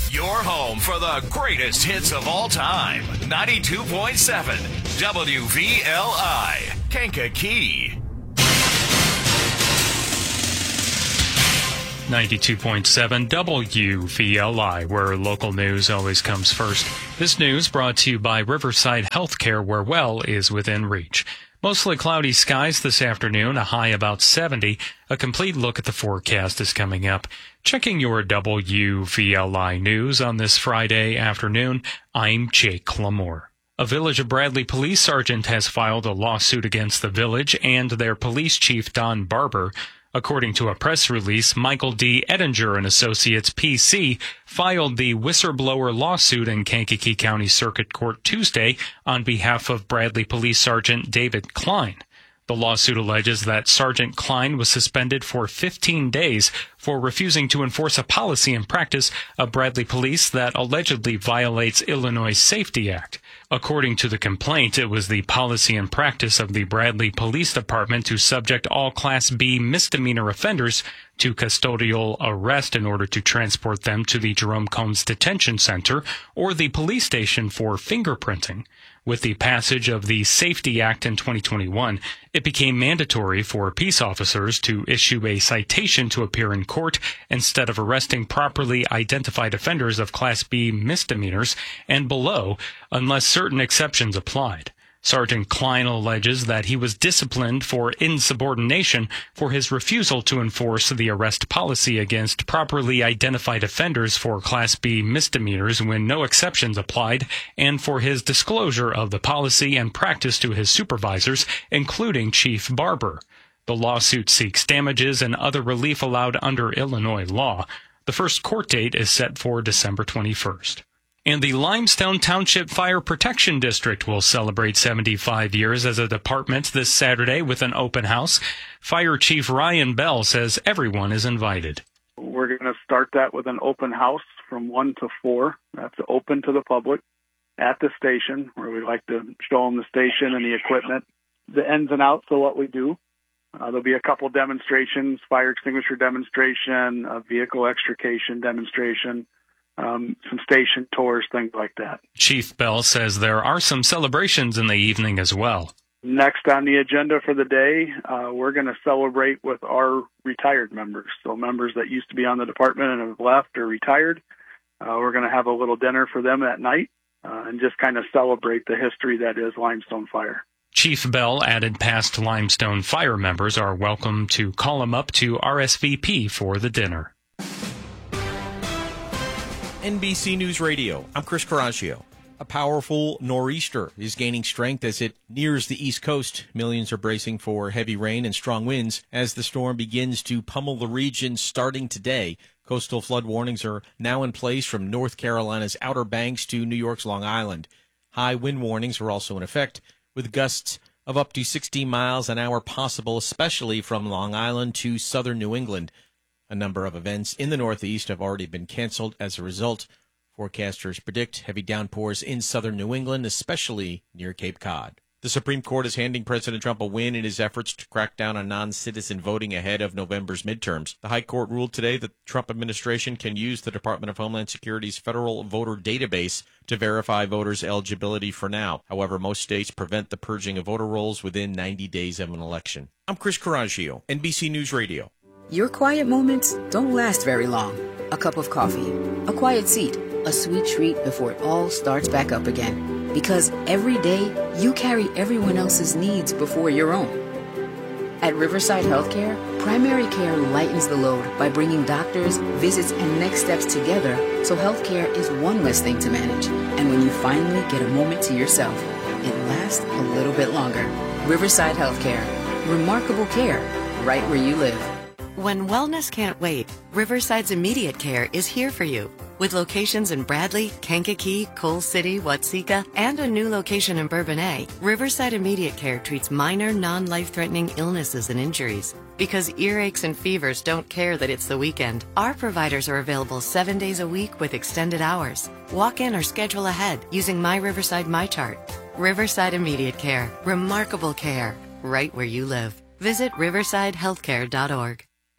Your home for the greatest hits of all time. 92.7 WVLI, Kankakee. 92.7 WVLI, where local news always comes first. This news brought to you by Riverside Healthcare, where well is within reach. Mostly cloudy skies this afternoon, a high about 70. A complete look at the forecast is coming up. Checking your WVLI news on this Friday afternoon, I'm Jake Lamore. A Village of Bradley police sergeant has filed a lawsuit against the village and their police chief, Don Barber. According to a press release, Michael D. Ettinger and Associates PC filed the whistleblower lawsuit in Kankakee County Circuit Court Tuesday on behalf of Bradley Police Sergeant David Klein. The lawsuit alleges that Sergeant Klein was suspended for 15 days for refusing to enforce a policy and practice of Bradley Police that allegedly violates Illinois' Safety Act. According to the complaint, it was the policy and practice of the Bradley Police Department to subject all Class B misdemeanor offenders to custodial arrest in order to transport them to the Jerome Combs Detention Center or the police station for fingerprinting. With the passage of the Safety Act in 2021, it became mandatory for peace officers to issue a citation to appear in court instead of arresting properly identified offenders of Class B misdemeanors and below, unless certain exceptions applied. Sergeant Klein alleges that he was disciplined for insubordination for his refusal to enforce the arrest policy against properly identified offenders for Class B misdemeanors when no exceptions applied, and for his disclosure of the policy and practice to his supervisors, including Chief Barber. The lawsuit seeks damages and other relief allowed under Illinois law. The first court date is set for December 21st. And the Limestone Township Fire Protection District will celebrate 75 years as a department this Saturday with an open house. Fire Chief Ryan Bell says everyone is invited. We're going to start that with an open house from 1 to 4. That's open to the public at the station, where we like to show them the station and the equipment, the ins and outs of what we do. There'll be a couple demonstrations, fire extinguisher demonstration, a vehicle extrication demonstration, some station tours, things like that. Chief Bell says there are some celebrations in the evening as well. Next on the agenda for the day, we're going to celebrate with our retired members. So members that used to be on the department and have left or retired, we're going to have a little dinner for them at night and just kind of celebrate the history that is Limestone Fire. Chief Bell added past Limestone Fire members are welcome to call him up to RSVP for the dinner. NBC News Radio, I'm Chris Coraggio. A powerful nor'easter is gaining strength as it nears the East Coast. Millions are bracing for heavy rain and strong winds as the storm begins to pummel the region starting today. Coastal flood warnings are now in place from North Carolina's Outer Banks to New York's Long Island. High wind warnings are also in effect, with gusts of up to 60 miles an hour possible, especially from Long Island to southern New England. A number of events in the Northeast have already been canceled as a result. Forecasters predict heavy downpours in southern New England, especially near Cape Cod. The Supreme Court is handing President Trump a win in his efforts to crack down on non-citizen voting ahead of November's midterms. The High Court ruled today that the Trump administration can use the Department of Homeland Security's federal voter database to verify voters' eligibility for now. However, most states prevent the purging of voter rolls within 90 days of an election. I'm Chris Coraggio, NBC News Radio. Your quiet moments don't last very long. A cup of coffee, a quiet seat, a sweet treat before it all starts back up again. Because every day, you carry everyone else's needs before your own. At Riverside Healthcare, primary care lightens the load by bringing doctors, visits, and next steps together so healthcare is one less thing to manage. And when you finally get a moment to yourself, it lasts a little bit longer. Riverside Healthcare. Remarkable care right where you live. When wellness can't wait, Riverside's Immediate Care is here for you. With locations in Bradley, Kankakee, Coal City, Watseka, and a new location in Bourbonnais, Riverside Immediate Care treats minor, non-life-threatening illnesses and injuries. Because earaches and fevers don't care that it's the weekend, our providers are available 7 days a week with extended hours. Walk in or schedule ahead using My Riverside MyChart. Riverside Immediate Care. Remarkable care right where you live. Visit riversidehealthcare.org.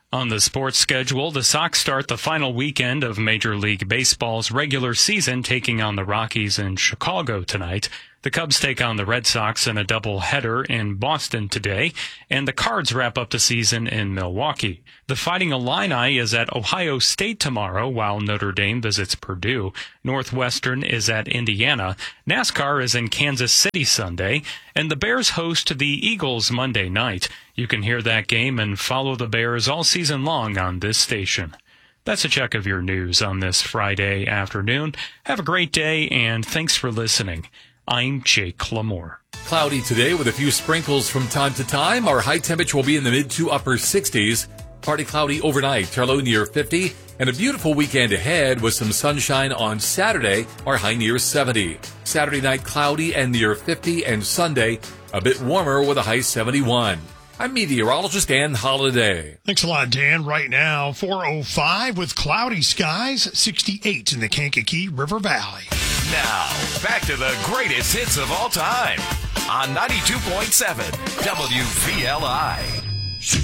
On the sports schedule, the Sox start the final weekend of Major League Baseball's regular season, taking on the Rockies in Chicago tonight. The Cubs take on the Red Sox in a doubleheader in Boston today, and the Cards wrap up the season in Milwaukee. The Fighting Illini is at Ohio State tomorrow, while Notre Dame visits Purdue. Northwestern is at Indiana. NASCAR is in Kansas City Sunday, and the Bears host the Eagles Monday night. You can hear that game and follow the Bears all season long on this station. That's a check of your news on this Friday afternoon. Have a great day, and thanks for listening. I'm Jake Lamore. Cloudy today with a few sprinkles from time to time. Our high temperature will be in the mid to upper 60s. Partly cloudy overnight, our low near 50. And a beautiful weekend ahead with some sunshine on Saturday, our high near 70. Saturday night cloudy and near 50, and Sunday a bit warmer with a high 71. I'm meteorologist Dan Holiday. Thanks a lot, Dan. Right now, 4:05 with cloudy skies, 68 in the Kankakee River Valley. Now, back to the greatest hits of all time on 92.7 WVLI.